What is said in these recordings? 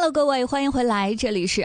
Hello， 各位，欢迎回来，这里是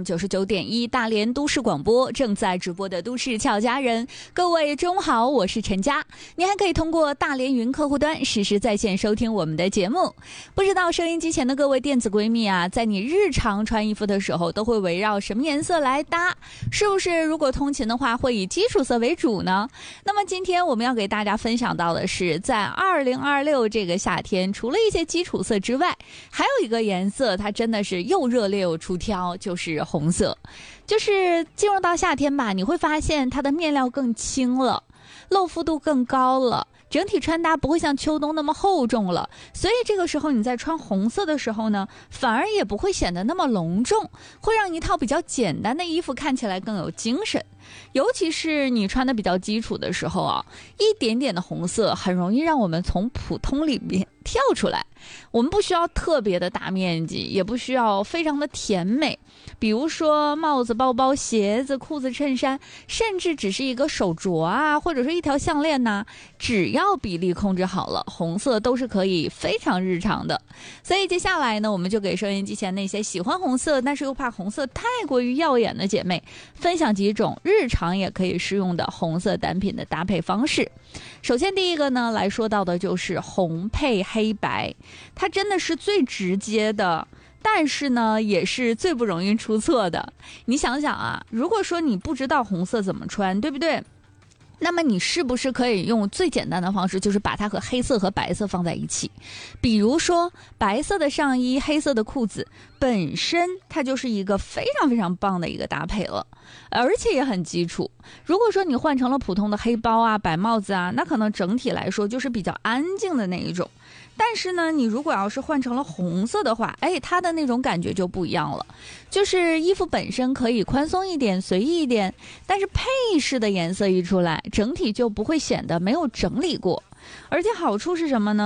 FM99.1 大连都市广播，正在直播的都市俏佳人。各位中午好，我是陈佳。您还可以通过大连云客户端实时在线收听我们的节目。不知道收音机前的各位电子闺蜜啊，在你日常穿衣服的时候，都会围绕什么颜色来搭？是不是如果通勤的话，会以基础色为主呢？那么今天我们要给大家分享到的是，在2026这个夏天，除了一些基础色之外，还有一个颜色，它真的是又热烈又出挑，就是红色。就是进入到夏天吧，你会发现它的面料更轻了，露肤度更高了，整体穿搭不会像秋冬那么厚重了，所以这个时候你在穿红色的时候呢，反而也不会显得那么隆重，会让一套比较简单的衣服看起来更有精神。尤其是你穿的比较基础的时候啊，一点点的红色很容易让我们从普通里面跳出来。我们不需要特别的大面积，也不需要非常的甜美，比如说帽子、包包、鞋子、裤子、衬衫，甚至只是一个手镯啊，或者是一条项链呐，只要比例控制好了，红色都是可以非常日常的。所以接下来呢，我们就给收音机前那些喜欢红色但是又怕红色太过于耀眼的姐妹，分享几种日常也可以适用的红色单品的搭配方式。首先第一个呢，来说到的就是红配黑白，它真的是最直接的，但是呢也是最不容易出错的。你想想啊，如果说你不知道红色怎么穿，对不对？那么你是不是可以用最简单的方式，就是把它和黑色和白色放在一起？比如说白色的上衣，黑色的裤子，本身它就是一个非常非常棒的一个搭配了，而且也很基础。如果说你换成了普通的黑包啊、白帽子啊，那可能整体来说就是比较安静的那一种。但是呢，你如果要是换成了红色的话，它的那种感觉就不一样了。就是衣服本身可以宽松一点、随意一点，但是配饰的颜色一出来，整体就不会显得没有整理过。而且好处是什么呢？